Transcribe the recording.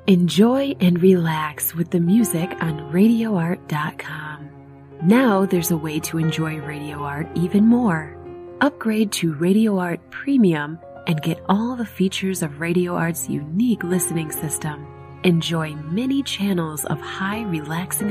Enjoy and relax with the music on RadioArt.com. Now there's a way to enjoy Radio Art even more. Upgrade to Radio Art Premium and get all the features of Radio Art's unique listening system. Enjoy many channels of high relaxing